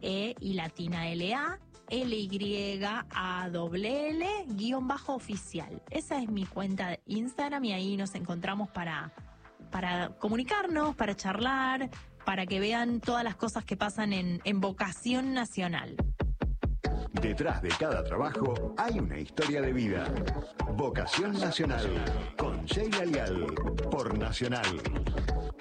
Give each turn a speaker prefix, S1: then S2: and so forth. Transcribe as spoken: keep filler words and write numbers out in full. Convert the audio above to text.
S1: E y latina L A, L Y A L L, guión bajo oficial. Esa es mi cuenta de Instagram y ahí nos encontramos para, para comunicarnos, para charlar, para que vean todas las cosas que pasan en, en Vocación Nacional.
S2: Detrás de cada trabajo hay una historia de vida. Vocación Nacional, con Sheila Lial, por Nacional.